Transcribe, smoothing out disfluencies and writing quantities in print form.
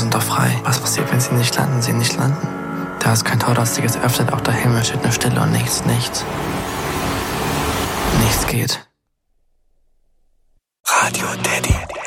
sind doch frei. Was passiert, wenn sie nicht landen? Sie nicht landen. Da ist kein Tor, das sich jetzt öffnet, auch der Himmel steht nur Stille und nichts. Nichts geht. Radio Daddy.